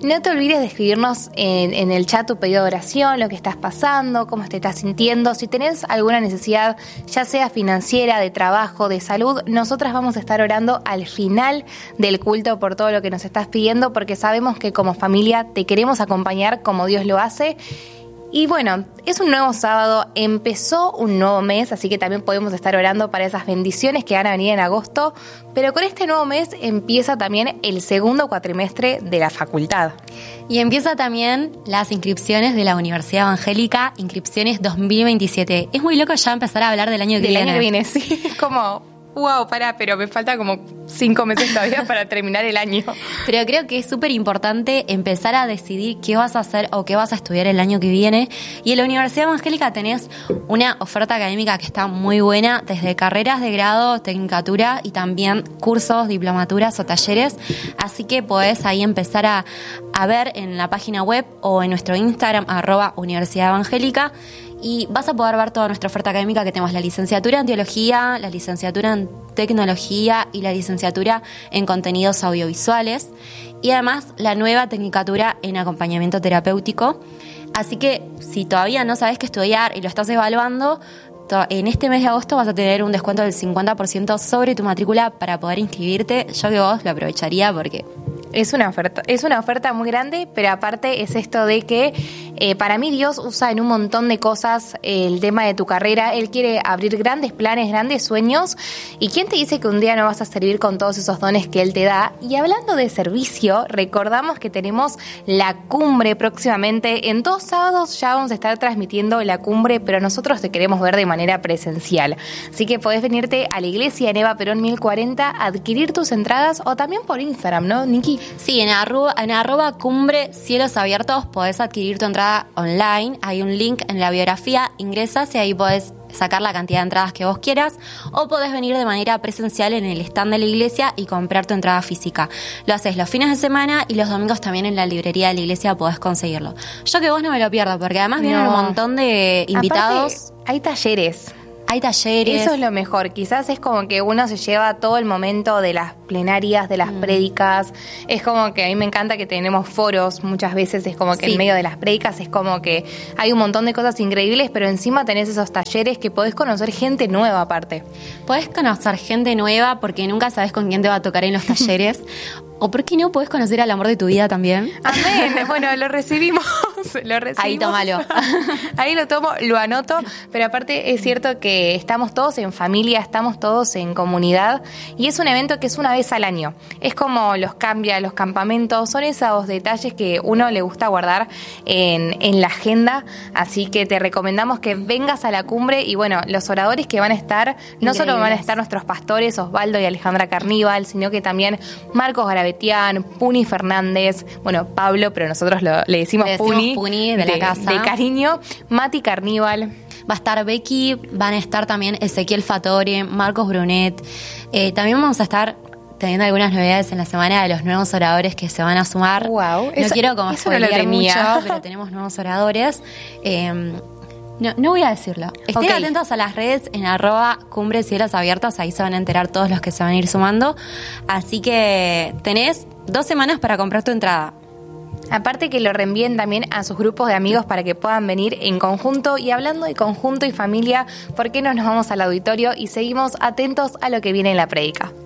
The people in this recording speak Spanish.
No te olvides de escribirnos en el chat tu pedido de oración, lo que estás pasando, cómo te estás sintiendo. Si tenés alguna necesidad, ya sea financiera, de trabajo, de salud, nosotras vamos a estar orando al final del culto por todo lo que nos estás pidiendo, porque sabemos que como familia te queremos acompañar como Dios lo hace. Y bueno, es un nuevo sábado, empezó un nuevo mes, así que también podemos estar orando para esas bendiciones que van a venir en agosto, pero con este nuevo mes empieza también el segundo cuatrimestre de la facultad. Y empieza también las inscripciones de la Universidad Evangélica, inscripciones 2027. Es muy loco ya empezar a hablar del año que viene. Del año que viene, sí, es como... Wow, pero me falta como 5 meses todavía para terminar el año. Pero creo que es súper importante empezar a decidir qué vas a hacer o qué vas a estudiar el año que viene. Y en la Universidad Evangélica tenés una oferta académica que está muy buena, desde carreras de grado, tecnicatura y también cursos, diplomaturas o talleres. Así que podés ahí empezar a ver en la página web o en nuestro Instagram, @Universidad Evangélica. Y vas a poder ver toda nuestra oferta académica, que tenemos la licenciatura en teología, la licenciatura en tecnología y la licenciatura en contenidos audiovisuales. Y además la nueva tecnicatura en acompañamiento terapéutico. Así que si todavía no sabes qué estudiar y lo estás evaluando, en este mes de agosto vas a tener un descuento del 50% sobre tu matrícula para poder inscribirte. Yo que vos lo aprovecharía porque... Es una oferta muy grande, pero aparte es esto de que para mí Dios usa en un montón de cosas el tema de tu carrera. Él quiere abrir grandes planes, grandes sueños. ¿Y quién te dice que un día no vas a servir con todos esos dones que Él te da? Y hablando de servicio, recordamos que tenemos la cumbre próximamente. En 2 sábados ya vamos a estar transmitiendo la cumbre, pero nosotros te queremos ver de manera presencial. Así que podés venirte a la iglesia en Eva Perón 1040, adquirir tus entradas o también por Instagram, ¿no, Niki? Sí, en arroba cumbre cielos abiertos podés adquirir tu entrada online. Hay un link en la biografía, ingresas y ahí podés sacar la cantidad de entradas que vos quieras, o podés venir de manera presencial en el stand de la iglesia y comprar tu entrada física. Lo haces los fines de semana y los domingos también en la librería de la iglesia podés conseguirlo. Yo que vos no me lo pierdo, porque además vienen un montón de invitados. Aparte, hay talleres. Hay talleres. Eso es lo mejor. Quizás es como que uno se lleva todo el momento de las plenarias, de las prédicas. Es como que a mí me encanta que tenemos foros muchas veces. Es como que en medio de las prédicas es como que hay un montón de cosas increíbles, pero encima tenés esos talleres que podés conocer gente nueva aparte. Podés conocer gente nueva porque nunca sabés con quién te va a tocar en los talleres. ¿O por qué no podés conocer al amor de tu vida también? Amén. Bueno, lo recibimos. Ahí tómalo. Ahí lo tomo, lo anoto. Pero aparte es cierto que estamos todos en familia, estamos todos en comunidad. Y es un evento que es una vez al año. Es como los campamentos. Son esos detalles que uno le gusta guardar en la agenda. Así que te recomendamos que vengas a la cumbre. Y bueno, los oradores que van a estar, no solo van a estar nuestros pastores, Osvaldo y Alejandra Carníbal, sino que también Marcos Garabetián, Puni Fernández, bueno, Pablo, pero nosotros le decimos Puni de la casa. De cariño, Mati Carníbal. Va a estar Becky, van a estar también Ezequiel Fatore, Marcos Brunet. También vamos a estar teniendo algunas novedades en la semana de los nuevos oradores que se van a sumar. Wow, no quiero como spoilear mucho, pero tenemos nuevos oradores. No voy a decirlo. Estén atentos a las redes en @cumbre cielos abiertos. Ahí se van a enterar todos los que se van a ir sumando. Así que tenés 2 semanas para comprar tu entrada. Aparte que lo reenvíen también a sus grupos de amigos para que puedan venir en conjunto. Y hablando de conjunto y familia, ¿por qué no nos vamos al auditorio y seguimos atentos a lo que viene en la prédica?